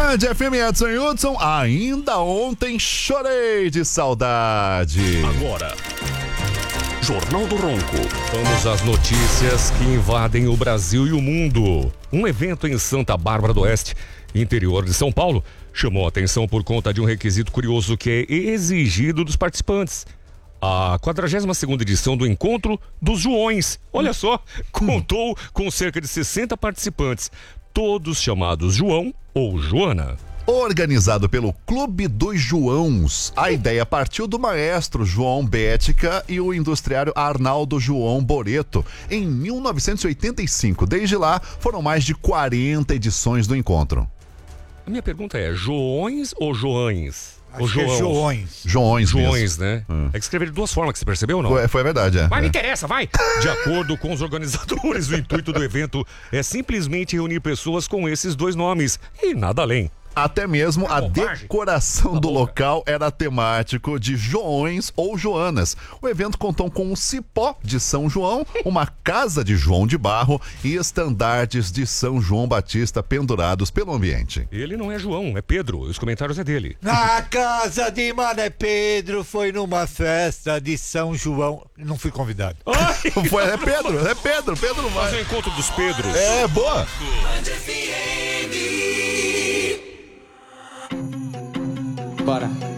Band FM, Edson e Hudson, ainda ontem chorei de saudade. Agora, Jornal do Ronco. Vamos às notícias que invadem o Brasil e o mundo. Um evento em Santa Bárbara do Oeste, interior de São Paulo, chamou a atenção por conta de um requisito curioso que é exigido dos participantes. A 42ª edição do Encontro dos Joões, olha só, contou com cerca de 60 participantes, todos chamados João ou Joana. Organizado pelo Clube dos Joãos, a ideia partiu do maestro João Bética e o industriário Arnaldo João Boreto em 1985. Desde lá, foram mais de 40 edições do encontro. A minha pergunta é, Joões ou Joães? Acho que é Joões. Joões né? É que escreveram de duas formas, que você percebeu ou não? Foi a verdade, é. Mas não interessa, vai! De acordo com os organizadores, o intuito do evento é simplesmente reunir pessoas com esses dois nomes e nada além. Até mesmo a decoração do local era temático de Joões ou Joanas. O evento contou com um cipó de São João, uma casa de João de barro e estandartes de São João Batista pendurados pelo ambiente. Ele não é João, é Pedro. Os comentários é dele. Na casa de Mané Pedro, foi numa festa de São João. Não fui convidado. É Pedro vai. Fazer o encontro dos Pedros. É, boa. Bora.